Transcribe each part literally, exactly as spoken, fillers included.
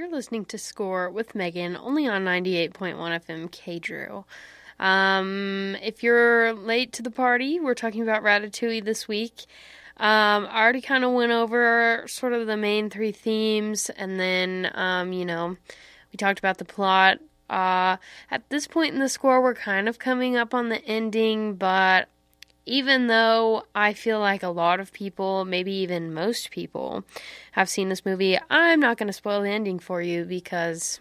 You're listening to Score with Megan, only on ninety-eight point one F M K Drew. Um, if you're late to the party, we're talking about Ratatouille this week. Um, I already kind of went over sort of the main three themes, and then, um, you know, we talked about the plot. Uh, at this point in the score, we're kind of coming up on the ending, but even though I feel like a lot of people, maybe even most people, have seen this movie, I'm not going to spoil the ending for you because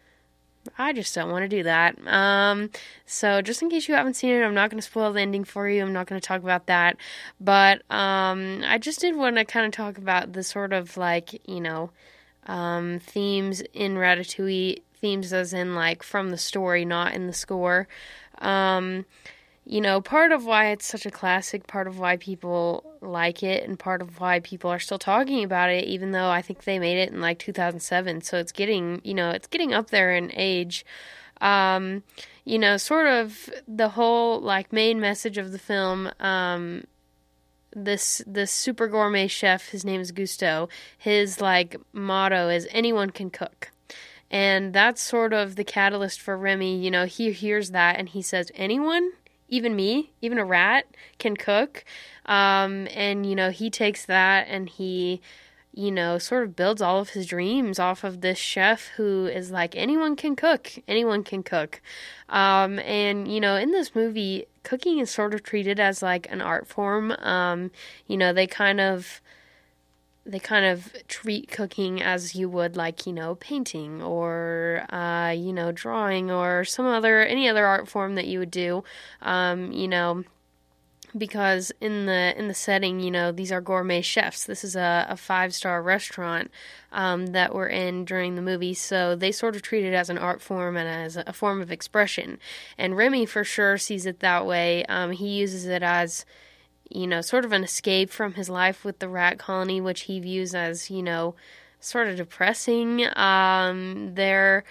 I just don't want to do that. Um, so just in case you haven't seen it, I'm not going to spoil the ending for you. I'm not going to talk about that. But um, I just did want to kind of talk about the sort of like, you know, um, themes in Ratatouille, themes as in like from the story, not in the score. Um... You know, part of why it's such a classic, part of why people like it, and part of why people are still talking about it, even though I think they made it in like two thousand seven, so it's getting, you know, it's getting up there in age. Um, you know, sort of the whole, like, main message of the film, um, this, this super gourmet chef, his name is Gusteau, his, like, motto is, anyone can cook. And that's sort of the catalyst for Remy. You know, he hears that and he says, anyone? Even me, even a rat, can cook. Um, and, you know, he takes that and he, you know, sort of builds all of his dreams off of this chef who is like, anyone can cook. Anyone can cook. Um, and, you know, in this movie, cooking is sort of treated as like an art form. Um, you know, they kind of... they kind of treat cooking as you would, like, you know, painting or, uh, you know, drawing or some other, any other art form that you would do, um, you know, because in the, in the setting, you know, these are gourmet chefs. This is a, a five-star restaurant, um, that we're in during the movie, so they sort of treat it as an art form and as a form of expression, and Remy for sure sees it that way. Um, he uses it as, you know, sort of an escape from his life with the rat colony, which he views as, you know, sort of depressing. Um, there,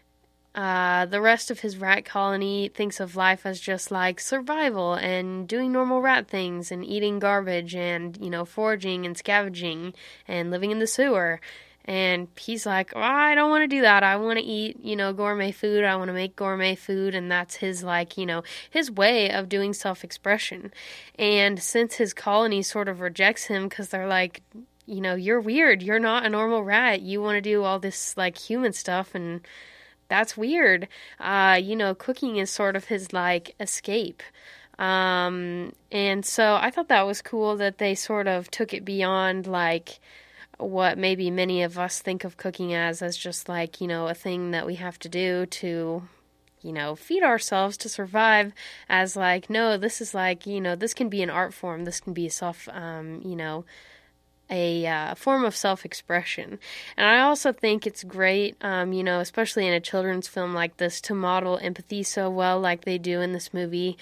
uh, the rest of his rat colony thinks of life as just like survival and doing normal rat things and eating garbage and, you know, foraging and scavenging and living in the sewer. And he's like, oh, I don't want to do that. I want to eat, you know, gourmet food. I want to make gourmet food. And that's his, like, you know, his way of doing self-expression. And since his colony sort of rejects him because they're like, you know, you're weird. You're not a normal rat. You want to do all this, like, human stuff. And that's weird. Uh, you know, cooking is sort of his, like, escape. Um, and so I thought that was cool that they sort of took it beyond, like, what maybe many of us think of cooking as, as just like, you know, a thing that we have to do to, you know, feed ourselves to survive, as like, no, this is like, you know, this can be an art form, this can be a self, um, you know, a uh, form of self-expression. And I also think it's great, um, you know, especially in a children's film like this, to model empathy so well like they do in this movie.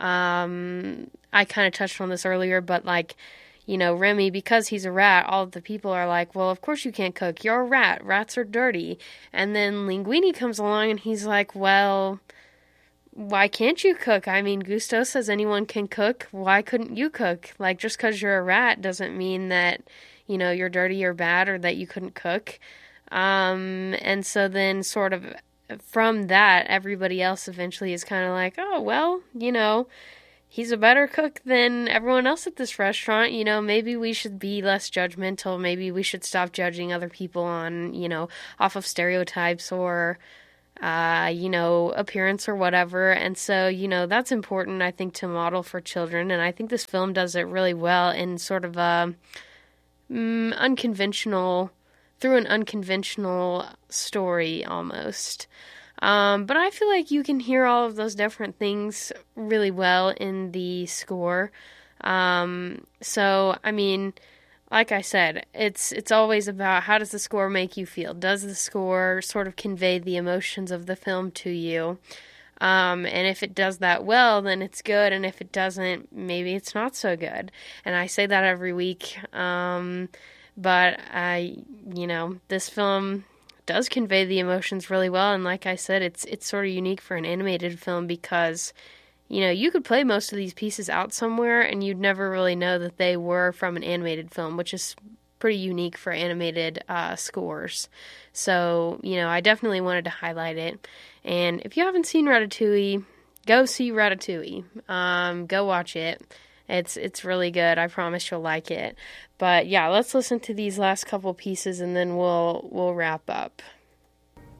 Um, I kind of touched on this earlier, but like, you know, Remy, because he's a rat, all of the people are like, well, of course you can't cook. You're a rat. Rats are dirty. And then Linguini comes along and he's like, well, why can't you cook? I mean, Gusteau says anyone can cook. Why couldn't you cook? Like, just because you're a rat doesn't mean that, you know, you're dirty or bad or that you couldn't cook. Um, and so then sort of from that, everybody else eventually is kind of like, oh, well, you know, he's a better cook than everyone else at this restaurant. You know, maybe we should be less judgmental. Maybe we should stop judging other people on, you know, off of stereotypes or, uh, you know, appearance or whatever. And so, you know, that's important, I think, to model for children. And I think this film does it really well in sort of a mm, unconventional, through an unconventional story almost. Um, but I feel like you can hear all of those different things really well in the score. Um, so, I mean, like I said, it's it's always about how does the score make you feel? Does the score sort of convey the emotions of the film to you? Um, and if it does that well, then it's good. And if it doesn't, maybe it's not so good. And I say that every week. Um, but I, you know, this film does convey the emotions really well, and like I said, it's it's sort of unique for an animated film because, you know, you could play most of these pieces out somewhere and you'd never really know that they were from an animated film, which is pretty unique for animated uh, scores. So, you know, I definitely wanted to highlight it. And if you haven't seen Ratatouille, go see Ratatouille. Um, go watch it. It's it's really good. I promise you'll like it. But yeah, let's listen to these last couple pieces and then we'll we'll wrap up.